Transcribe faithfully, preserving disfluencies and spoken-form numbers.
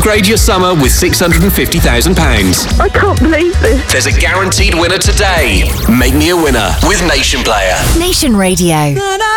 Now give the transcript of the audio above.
Upgrade your summer with six hundred fifty thousand pounds. I can't believe this. There's a guaranteed winner today. Make me a winner with Nation Player. Nation Radio.